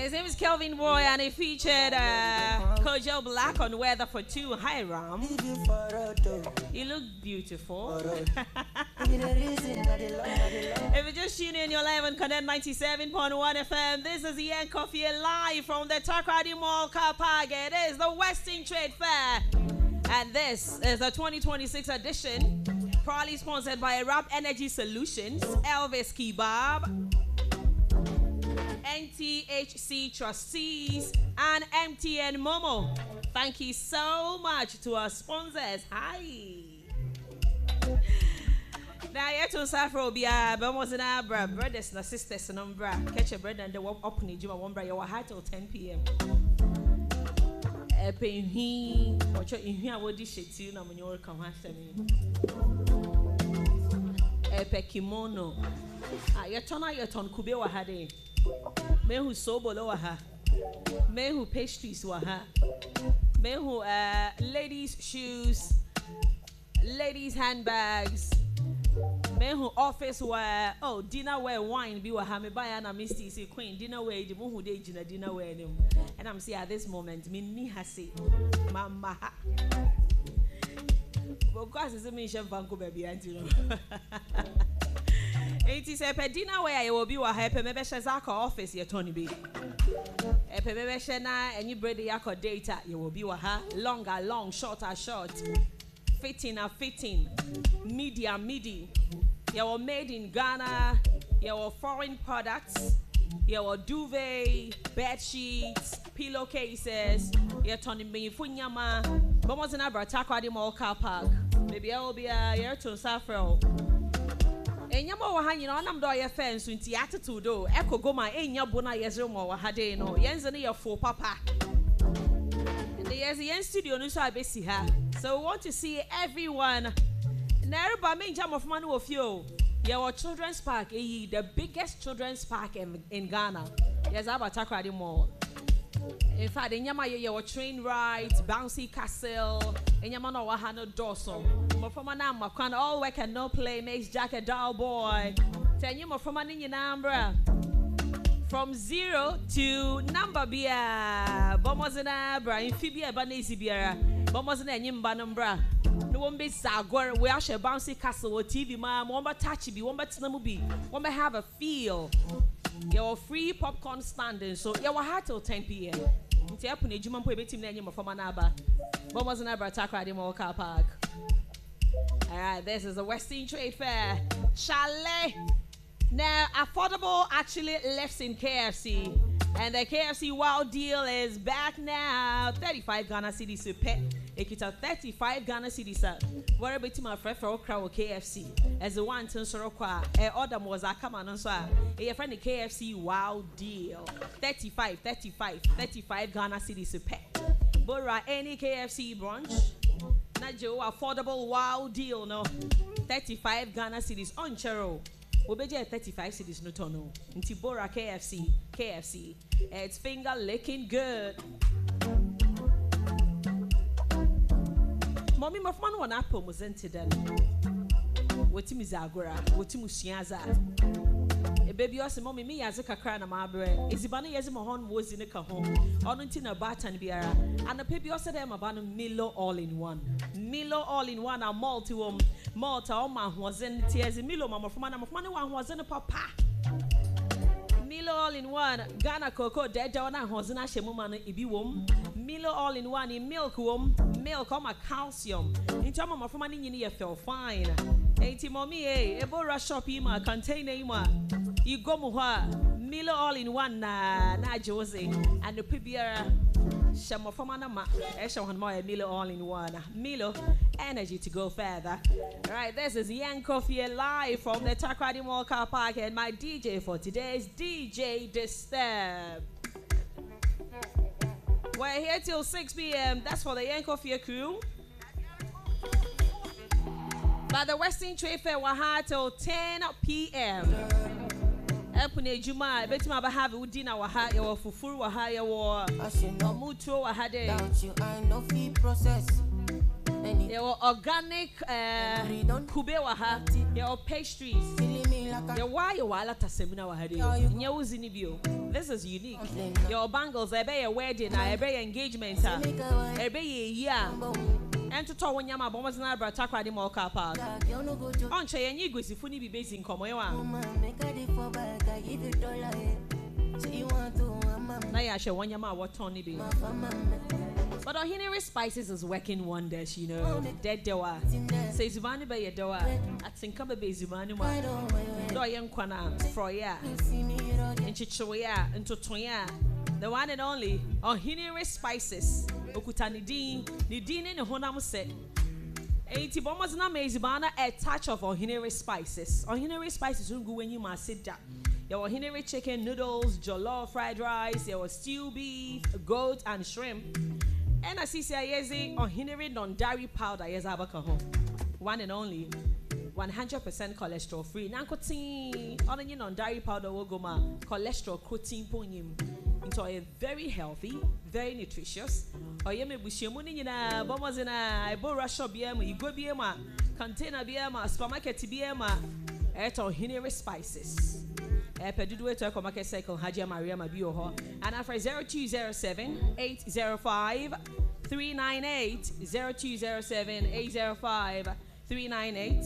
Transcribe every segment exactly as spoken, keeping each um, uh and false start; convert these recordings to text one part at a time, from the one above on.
His name is Kelvin Boy, and he featured uh, Kojo Black on Weather for Two. Hi, Ram. You look beautiful. If you're just tuning in, you're live on Connect ninety-seven point one F M. This is Ian Coffee live from the Takoradi Mall car park. It is the Western Trade Fair. And this is the twenty twenty-six edition, proudly sponsored by Rap Energy Solutions, Elvis Kebab, N T H C Trustees, and M T N Momo. Thank you so much to our sponsors. Hi. Now, yet to Safro be a Bamos and Abra, brothers and sisters and Umbra. Catch a bread and the walk up in the Juma Wombra, you are till ten p m A pay he, what you in here, what dish it you know when you come after me. A pekimono. Ah, your ton, your ton, Kubewa had a. Men who sober lower her, men who pastries were her, men who uh ladies' shoes, ladies' handbags, men who office wear, oh dinner wear wine be what me buy and misty say queen dinner wear the moon who day dinner dinner wear them, and I'm saying at this moment me ni hasi mama because it's a mission banko baby auntie. It is a pedina where I will be a happy maybe Shazaka office, your Tony B. A pebeshana and you bread the yako data, you will be a ha longer, long, shorter, short, fitting, a fitting, media, midi. You were made in Ghana, you were foreign products, you were duvet, bed sheets, pillowcases, you're Tony B. Funyama, but wasn't ever attack at the mall car park. Maybe I will be a year to Safro. And you know, hanging on them door your fence with the attitude, though. Echo go my in your bona yesrum or hade no, Yenzani your four papa. And the Yen studio, no, so I busy her. So we want to see everyone. Never main jam of money of you. Your children's park, the biggest children's park in, in Ghana. Yes, I'm at the mall. In fact, in Yama, your train rides, bouncy castle, and Yamano Wahano Dawson. Mofamana, can all work and no play makes Jack a dull boy. Tell you Mofamani in Ambra. From zero to number beer, Bomozana, Brian Fibia Banesi Biera, Bomozana Yimbanambra. No one be Sagor, we are share bouncy castle or T V, ma'am, one but touchy be, one but snamubi, one may have a feel. Your free popcorn standing, so you were hard till ten p m Until you put a Juman Pui team name for Manaba. But wasn't ever attack at the mall car park. Alright, this is the Western Trade Fair. Chalet. Now, affordable actually lives in K F C. And the K F C wow deal is back now. thirty-five Ghana cedis to pet. It is a thirty-five Ghana cedis. What about my friend for crowd K F C? As the one to Sorokwa, a order was a come on, so a friend the K F C wow deal. thirty-five, thirty-five, thirty-five Ghana cedis to pet. Bora any K F C brunch. Not Joe affordable wow deal, no. thirty-five Ghana cedis on Chero. We'll be at thirty-five cities no tono. In Tibora K F C, K F C. It's finger licking good. Mommy, my friend, one apple was into them. What is Agora? What is Musiaza? A baby also, mommy, me as a cacana, my bread. Is the bunny as my home was in a home? On until a button beer. And the baby also them about a Milo all in one. Milo all in one, a multi woman. Malta, oh man, was in tears. Milo, mama, from one money one was in a papa. Milo all in one, Ghana cocoa, dead Donna, was in a shemuman, ibi wom. Milo all in one, in milk wom, milk, oh my calcium. In time of my money, you feel fine. Eighty mommy, eh, Ebora shop, ima, contain ima. You go muha, Milo all in one, na, na Jose, and the Pibiera. Shamo from Anama, Eshawan Moya Milo all in one. Milo, energy to go further. Right, this is Ian Coffee live from the Takoradi Mall car park, and my D J for today is D J Disturb. We're here till six p m That's for the Ian Coffee crew. But the Western Trade Fair will have till ten p m Epune Juma, bet my have Udina Waha, your Fufuru Wahaya war, Mutro Wahade. I know fee process. Your organic uh, Kube Waha, your pastries. Yeah, why you wala tasemina wahade? Nya uzini bio. This is unique. Your bangles, ebe your wedding, ebe your engagement, ebe your year. And to talk when yama bombas na bra takwa di mo car park. On che yenyi gwesi funi bi base nkomo yewa. Na ya she one yama what turn be. But Ohinere Spices is working wonders, you know. Dead dewa. Says Zubani be ye dewa. At Sinkaba be Zubani ma. Do yen kwana froya. Enchichoya into toya. The one and only Ohinere Spices. Okutani din, ni din in honam set. Eighty bombers na mezibana a touch of Ohinere Spices. Ohinere Spices ungu when you must sit down. There were Ohinere chicken, noodles, jollof, fried rice, there was stew beef, goat, and shrimp. And I see say Ohinere non-dairy powder yezabakaho. One and only one hundred percent cholesterol free. Nankoti on any non-dairy powder will go ma cholesterol protein punyim into a very healthy, very nutritious. Oyeme bushemuni na bombas na ibo rasho biema, igo biema, container biema, supermarket biema. Eto Ohinere Spices. Pedudu to a market cycle Haji Maria Mabio ho and after zero two zero seven eight zero five three nine eight zero two zero seven eight zero five three nine eight.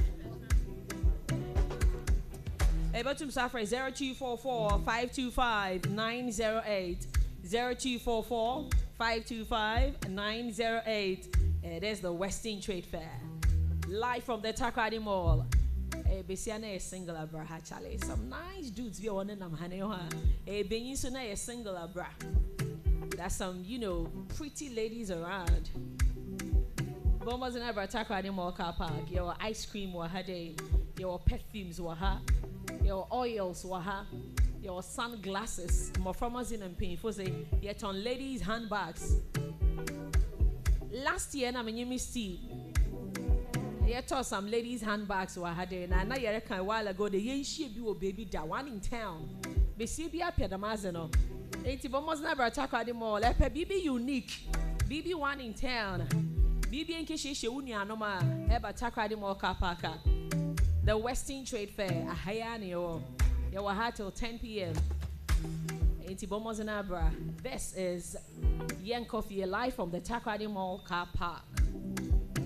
Able to suffer zero two four four five two five nine zero eight zero two four four five two five nine zero eight. There's the Western Trade Fair live from the Takrady Mall. A Bessiana is single abra chale. Some nice dudes be on them haneha. A Benisuna is single abra. That's some, you know, pretty ladies around. Bombers in Abra Takrady Mall car park. Your ice cream wahade. Your perfumes waha. Your oils waha. Your sunglasses. More farmers in and pain. For say yet on ladies' handbags. Last year, I mean you missed I saw some ladies' handbags were had and I reckon a while ago the yen she be a baby that one in town. Be see be up at the Mazano. Eighty bombers never attack at the mall. Let her be unique. B B one in town. B B and Kishi Unia Noma ever attack at the mall car parka. The Western Trade Fair, a Hayanio. You were hard till ten p m. Eighty bombers in Abra. This is Yen Coffee live from the Takrady Mall car park.